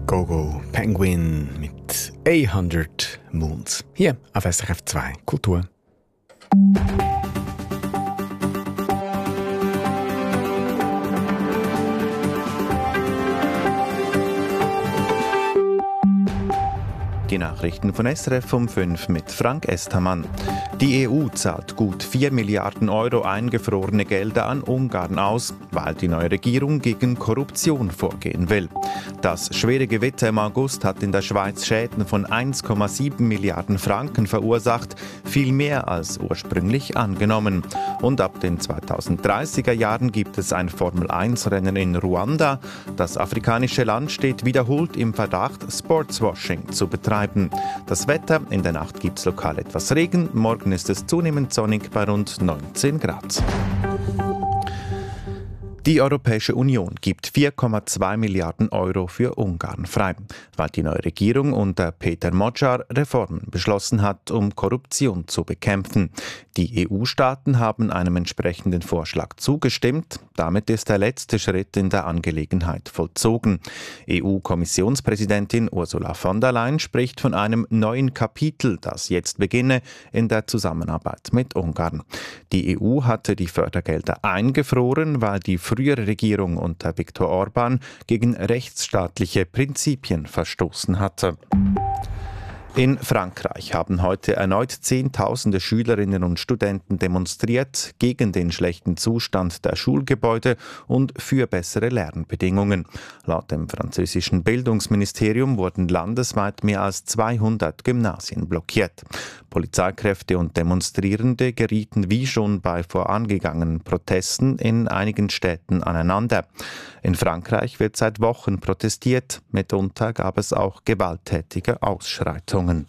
Go-Go Penguin mit 800 Moons. Hier auf SRF 2 Kultur. Die Nachrichten von SRF um 5 mit Frank Estermann. Die EU zahlt gut 4 Milliarden Euro eingefrorene Gelder an Ungarn aus, weil die neue Regierung gegen Korruption vorgehen will. Das schwere Gewitter im August hat in der Schweiz Schäden von 1,7 Milliarden Franken verursacht, viel mehr als ursprünglich angenommen. Und ab den 2030er Jahren gibt es ein Formel-1-Rennen in Ruanda. Das afrikanische Land steht wiederholt im Verdacht, Sportswashing zu betreiben. Das Wetter: in der Nacht gibt es lokal etwas Regen, morgen ist es zunehmend sonnig bei rund 19 Grad. Die Europäische Union gibt 4,2 Milliarden Euro für Ungarn frei, weil die neue Regierung unter Peter Magyar Reformen beschlossen hat, um Korruption zu bekämpfen. Die EU-Staaten haben einem entsprechenden Vorschlag zugestimmt. Damit ist der letzte Schritt in der Angelegenheit vollzogen. EU-Kommissionspräsidentin Ursula von der Leyen spricht von einem neuen Kapitel, das jetzt beginne in der Zusammenarbeit mit Ungarn. Die EU hatte die Fördergelder eingefroren, weil die frühere Regierung unter Viktor Orbán gegen rechtsstaatliche Prinzipien verstoßen hatte. In Frankreich haben heute erneut Zehntausende Schülerinnen und Studenten demonstriert gegen den schlechten Zustand der Schulgebäude und für bessere Lernbedingungen. Laut dem französischen Bildungsministerium wurden landesweit mehr als 200 Gymnasien blockiert. Polizeikräfte und Demonstrierende gerieten wie schon bei vorangegangenen Protesten in einigen Städten aneinander. In Frankreich wird seit Wochen protestiert, mitunter gab es auch gewalttätige Ausschreitungen.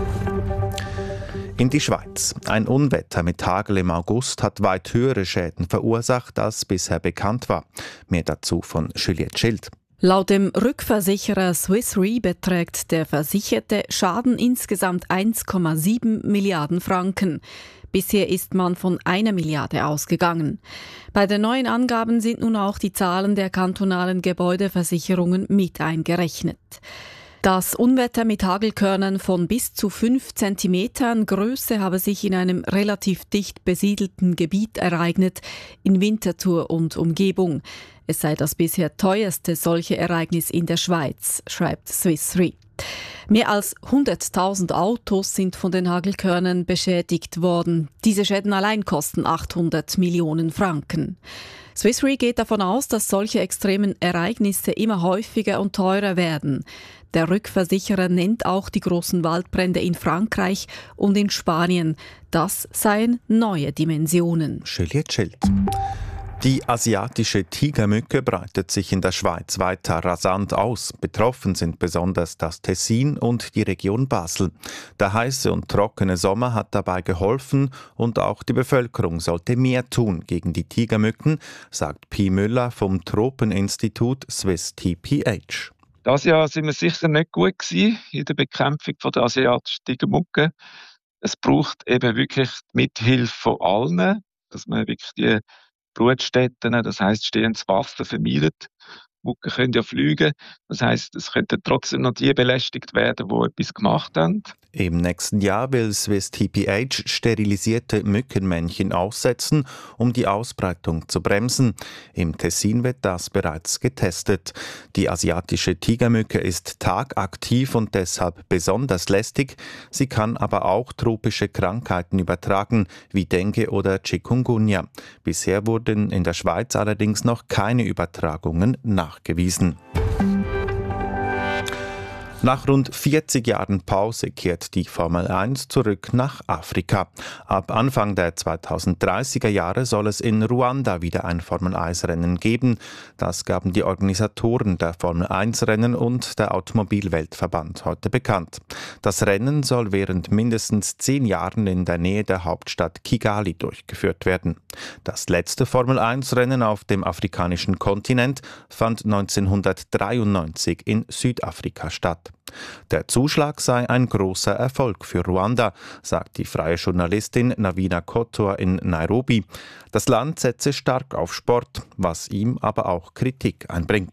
In die Schweiz. Ein Unwetter mit Hagel im August hat weit höhere Schäden verursacht, als bisher bekannt war. Mehr dazu von Juliette Schild. Laut dem Rückversicherer Swiss Re beträgt der versicherte Schaden insgesamt 1,7 Milliarden Franken. Bisher ist man von 1 Milliarde ausgegangen. Bei den neuen Angaben sind nun auch die Zahlen der kantonalen Gebäudeversicherungen mit eingerechnet. Das Unwetter mit Hagelkörnern von bis zu 5 Zentimetern Größe habe sich in einem relativ dicht besiedelten Gebiet ereignet, in Winterthur und Umgebung. Es sei das bisher teuerste solche Ereignis in der Schweiz, schreibt Swiss Re. Mehr als 100.000 Autos sind von den Hagelkörnern beschädigt worden. Diese Schäden allein kosten 800 Millionen Franken. Swiss Re geht davon aus, dass solche extremen Ereignisse immer häufiger und teurer werden. Der Rückversicherer nennt auch die großen Waldbrände in Frankreich und in Spanien. Das seien neue Dimensionen. Juliette Schild. Die asiatische Tigermücke breitet sich in der Schweiz weiter rasant aus. Betroffen sind besonders das Tessin und die Region Basel. Der heiße und trockene Sommer hat dabei geholfen und auch die Bevölkerung sollte mehr tun gegen die Tigermücken, sagt Pi Müller vom Tropeninstitut Swiss TPH. Das Jahr sind wir sicher nicht gut gewesen in der Bekämpfung der asiatischen Tigermücke. Es braucht eben wirklich die Mithilfe von allen, dass man wirklich die Brutstätten, das heisst stehendes Wasser, vermeidet. Mücken können ja fliegen, das heisst, es könnten trotzdem noch die belästigt werden, die etwas gemacht haben. Im nächsten Jahr will Swiss TPH sterilisierte Mückenmännchen aussetzen, um die Ausbreitung zu bremsen. Im Tessin wird das bereits getestet. Die asiatische Tigermücke ist tagaktiv und deshalb besonders lästig. Sie kann aber auch tropische Krankheiten übertragen, wie Dengue oder Chikungunya. Bisher wurden in der Schweiz allerdings noch keine Übertragungen nachgewiesen. Nach rund 40 Jahren Pause kehrt die Formel 1 zurück nach Afrika. Ab Anfang der 2030er Jahre soll es in Ruanda wieder ein Formel-1-Rennen geben. Das gaben die Organisatoren der Formel-1-Rennen und der Automobilweltverband heute bekannt. Das Rennen soll während mindestens 10 Jahren in der Nähe der Hauptstadt Kigali durchgeführt werden. Das letzte Formel-1-Rennen auf dem afrikanischen Kontinent fand 1993 in Südafrika statt. Der Zuschlag sei ein großer Erfolg für Ruanda, sagt die freie Journalistin Navina Kotor in Nairobi. Das Land setze stark auf Sport, was ihm aber auch Kritik einbringt.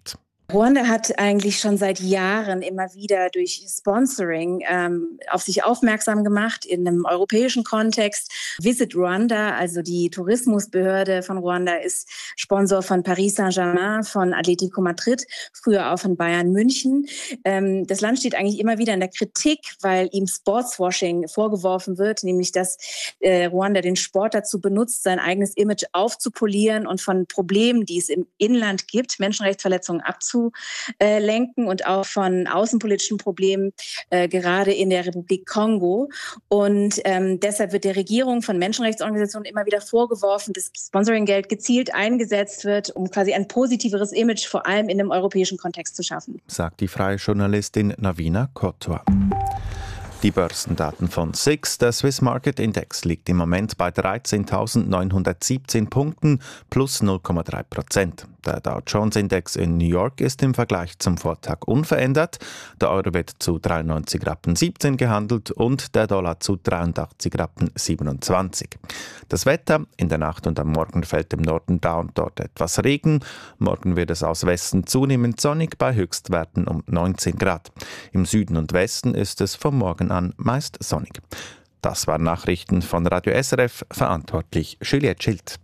Ruanda hat eigentlich schon seit Jahren immer wieder durch Sponsoring auf sich aufmerksam gemacht in einem europäischen Kontext. Visit Rwanda, also die Tourismusbehörde von Ruanda, ist Sponsor von Paris Saint-Germain, von Atletico Madrid, früher auch von Bayern München. Das Land steht eigentlich immer wieder in der Kritik, weil ihm Sportswashing vorgeworfen wird, nämlich dass Ruanda den Sport dazu benutzt, sein eigenes Image aufzupolieren und von Problemen, die es im Inland gibt, Menschenrechtsverletzungen abzulenken und auch von außenpolitischen Problemen, gerade in der Republik Kongo. Und deshalb wird der Regierung von Menschenrechtsorganisationen immer wieder vorgeworfen, dass Sponsoringgeld gezielt eingesetzt wird, um quasi ein positiveres Image vor allem in einem europäischen Kontext zu schaffen. Sagt die freie Journalistin Navina Kotor. Die Börsendaten von SIX, der Swiss Market Index, liegt im Moment bei 13.917 Punkten plus 0,3%. Der Dow Jones Index in New York ist im Vergleich zum Vortag unverändert. Der Euro wird zu 93,17 Rappen gehandelt und der Dollar zu 83,27 Rappen. Das Wetter: in der Nacht und am Morgen fällt im Norden da und dort etwas Regen. Morgen wird es aus Westen zunehmend sonnig bei Höchstwerten um 19 Grad. Im Süden und Westen ist es vom Morgen an meist sonnig. Das waren Nachrichten von Radio SRF, verantwortlich Juliette Schild.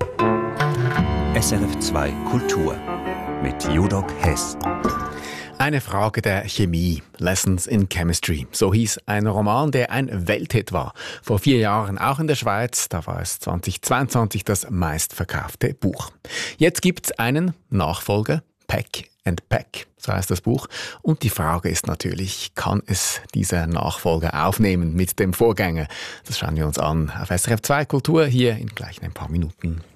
SRF 2 Kultur mit Judok Hess. Eine Frage der Chemie, Lessons in Chemistry. So hieß ein Roman, der ein Welthit war. Vor 4 Jahren auch in der Schweiz. Da war es 2022 das meistverkaufte Buch. Jetzt gibt es einen Nachfolger, Pack and Pack, so heißt das Buch. Und die Frage ist natürlich, kann es dieser Nachfolger aufnehmen mit dem Vorgänger? Das schauen wir uns an auf SRF 2 Kultur hier in gleich ein paar Minuten.